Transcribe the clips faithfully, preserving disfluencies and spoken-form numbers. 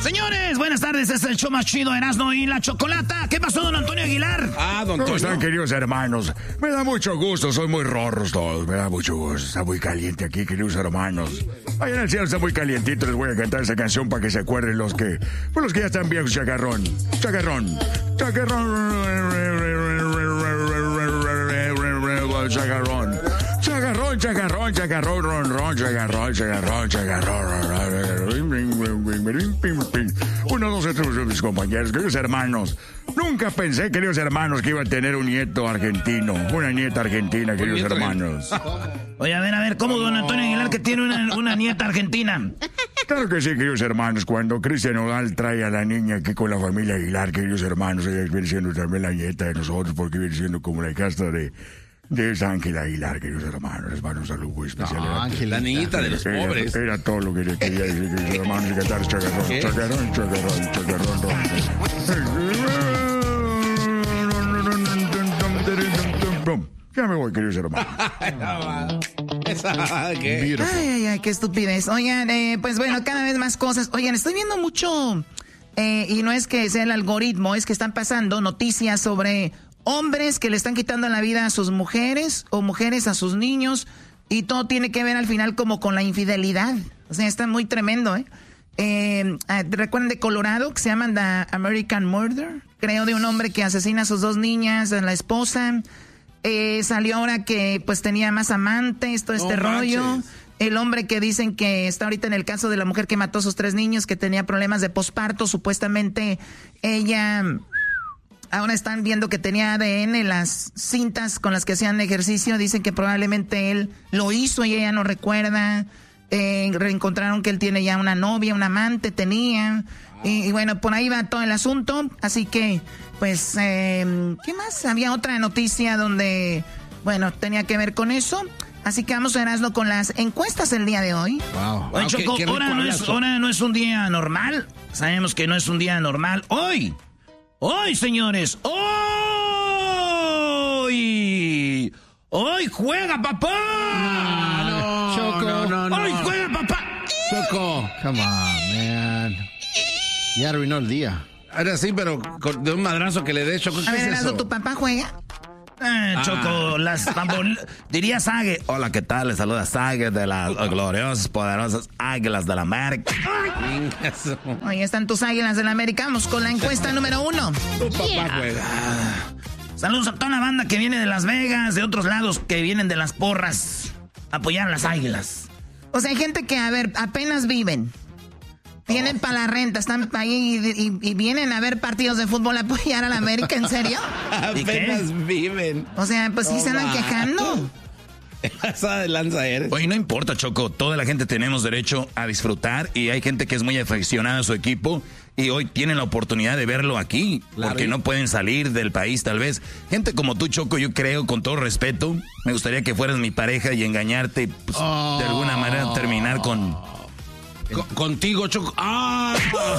Señores, buenas tardes, este es el show más chido, Erasmo y la Chocolata. ¿Qué pasó, don Antonio Aguilar? Ah, don Antonio. ¿Cómo están, queridos hermanos? Me da mucho gusto, soy muy rorros todos, me da mucho gusto. Está muy caliente aquí, queridos hermanos. Allá en el cielo está muy calientito, les voy a cantar esa canción para que se acuerden los que... Pues los que ya están viejos, chacarrón, chacarrón, chacarrón, chacarrón. Chacarrón, chacarrón, chacarrón, ron, ron, chacarrón, chacarrón, chacarrón. Uno, dos, tres, mis compañeros, queridos hermanos. Nunca pensé, queridos hermanos, que iba a tener un nieto argentino, una nieta argentina, queridos hermanos. Oye, a ver, a ver, ¿cómo don Antonio Aguilar que tiene una, una nieta argentina? Claro que sí, queridos hermanos. Cuando Cristian Nodal trae a la niña aquí con la familia Aguilar, queridos hermanos, ella viene siendo también la nieta de nosotros, porque viene siendo como la casta de... de esa Ángela Aguilar, queridos hermanos. Les mando un saludo muy especial. No, Ángela, la niñita de los era, pobres. Era todo lo que le quería decir, queridos hermanos, y cantar chacarrón, ¿Qué? chacarrón, chacarrón, chacarrón, chacarrón. Ya me voy, queridos hermanos. ¿Qué? Ay, ay, ay, qué estupidez. Oigan, eh, pues bueno, cada vez más cosas. Oigan, estoy viendo mucho, eh, y no es que sea el algoritmo, es que están pasando noticias sobre hombres que le están quitando la vida a sus mujeres o mujeres a sus niños, y todo tiene que ver al final como con la infidelidad. O sea, está muy tremendo, ¿eh? eh ¿Recuerdan de Colorado, que se llaman The American Murder? Creo, de un hombre que asesina a sus dos niñas, a la esposa. Eh, salió ahora que pues tenía más amantes, todo este No rollo. manches. El hombre que dicen que está ahorita en el caso de la mujer que mató a sus tres niños, que tenía problemas de posparto, supuestamente ella... Ahora están viendo que tenía A D N en las cintas con las que hacían ejercicio. Dicen que probablemente él lo hizo y ella no recuerda. Eh, reencontraron que él tiene ya una novia, un amante, tenía. Y, y bueno, por ahí va todo el asunto. Así que, pues, eh, ¿qué más? Había otra noticia donde, bueno, tenía que ver con eso. Así que vamos a verlo con las encuestas el día de hoy. Wow. Oye, Choco, ahora no, es, ahora no es un día normal. Sabemos que no es un día normal. Hoy... Hoy, señores, hoy, hoy juega papá. No, Choco, no, no, no. Hoy juega papá. Choco, come on, man. Ya arruinó el día. Ahora sí, pero con- de un madrazo que le dé, Choco, ¿qué A ver, es Erasmo, eso? ¿tu papá juega? Eh, Choco, las tambor... Diría Sague. Hola, ¿qué tal? Les saluda Sague de las gloriosas, poderosas Águilas de la América. Eso. Ahí están tus Águilas de la América. Vamos con la encuesta número uno. Tu papá juega. Saludos a toda la banda que viene de Las Vegas, de otros lados que vienen de las porras, a apoyar a las Águilas. O sea, hay gente que, a ver, apenas viven. Vienen para la renta, están ahí y, y- y vienen a ver partidos de fútbol a apoyar a la América, ¿en serio? ¿Y qué? Apenas viven. O sea, pues sí se andan quejando. Esa de lanza eres. Oye, no importa, Choco, toda la gente tenemos derecho a disfrutar y hay gente que es muy aficionada a su equipo y hoy tienen la oportunidad de verlo aquí, Claro. porque no pueden salir del país tal vez. Gente como tú, Choco, yo creo, con todo respeto, me gustaría que fueras mi pareja y engañarte y pues, Oh. de alguna manera terminar con... Co- contigo, Choco. ¡Ah!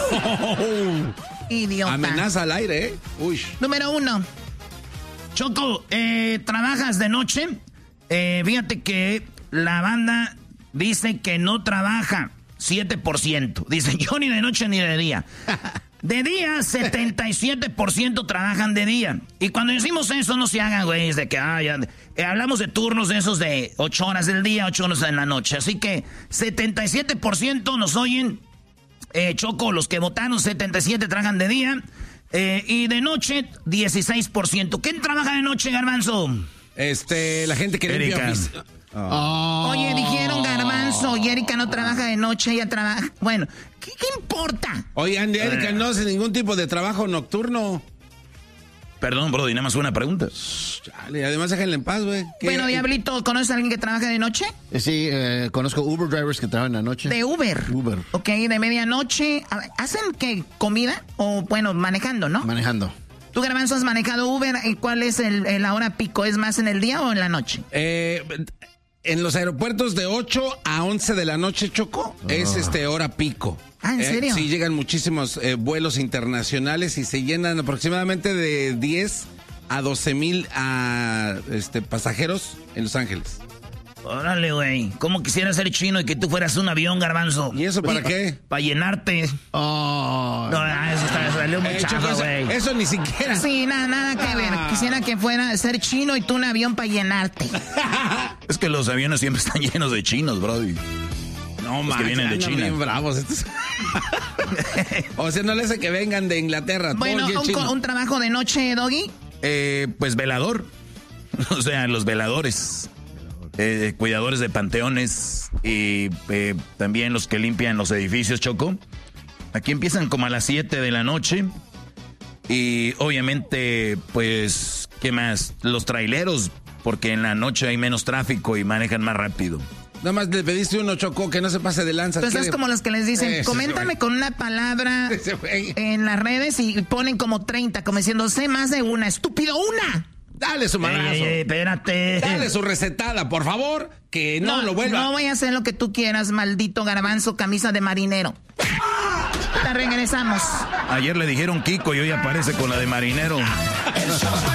Idiota. Amenaza al aire, ¿eh? Uy. Número uno. Choco, eh, ¿trabajas de noche? Eh, fíjate que la banda dice que no trabaja siete por ciento. Dice, yo ni de noche ni de día. De día, setenta y siete por ciento trabajan de día. Y cuando decimos eso, no se hagan, güey, de que, ah, ya, eh, hablamos de turnos de esos de ocho horas del día, ocho horas en la noche. Así que setenta y siete por ciento nos oyen. Eh, Choco, los que votaron, setenta y siete trabajan de día. Eh, y de noche, dieciséis por ciento. ¿Quién trabaja de noche, Garbanzo? Este, la gente que limpia Erika. ofici- Oye, dijeron Garbanzo y Erika no trabaja de noche, ella trabaja... Bueno, ¿qué, qué importa? Oye, Andy, Erika no hace ningún tipo de trabajo nocturno. Perdón, bro, y nada más una pregunta. Chale, además déjenla en paz, güey. ¿Qué- Bueno, Diablito, ¿conoces a alguien que trabaja de noche? Eh, Sí, eh, conozco Uber drivers que trabajan anoche. De Uber. Uber. Ok, de medianoche. A ver, ¿hacen qué? ¿Comida? O, bueno, manejando, ¿no? Manejando. ¿Tú, Garbanzo, has manejado Uber? ¿Y cuál es el, el- la hora pico? ¿Es más en el día o en la noche? Eh, en los aeropuertos de ocho a once de la noche, Choco, es este hora pico. Ah, ¿en Eh, serio? sí, llegan muchísimos eh, vuelos internacionales y se llenan aproximadamente de diez a doce mil a, este, pasajeros en Los Ángeles. Órale, güey. ¿Cómo quisiera ser chino y que tú fueras un avión, Garbanzo? ¿Y eso para qué? Para llenarte. Oh. No, eso está, salió muy Eh, chafa, Choco, eso, güey. eso ni siquiera. Sí, nada, nada que ver. Ah. Quisiera que fuera ser chino y tú un avión para llenarte. Es que los aviones siempre están llenos de chinos, brody. No, Los que manches, vienen de andan China. bien bravos estos. O sea, no le hace que vengan de Inglaterra. Bueno, todo bien un, chino. un trabajo de noche, Doggy. Eh, pues velador. O sea, los veladores. Eh, cuidadores de panteones y eh, también los que limpian los edificios, Choco. Aquí empiezan como a las siete de la noche. Y obviamente, pues, ¿qué más? Los traileros, porque en la noche hay menos tráfico y manejan más rápido. Nada más le pediste uno, Choco, que no se pase de lanza. Pues es como los que les dicen, Ese coméntame güey. con una palabra Ese güey. en las redes y ponen como treinta, como diciendo, sé más de una, estúpido, una. Dale su madrazo. Ey, ey, espérate. Dale su recetada, por favor, que no, lo vuelva. No voy a hacer lo que tú quieras, maldito Garbanzo, camisa de marinero. La regresamos. Ayer le dijeron Kiko y hoy aparece con la de marinero.